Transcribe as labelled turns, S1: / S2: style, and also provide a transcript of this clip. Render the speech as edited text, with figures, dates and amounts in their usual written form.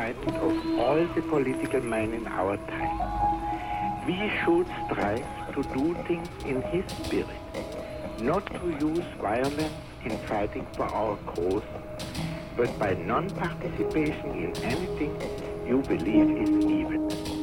S1: requirement of all the political men in our time. We should strive to do things in his spirit, not to use violence in fighting for our cause, but by non-participation in anything you believe is evil.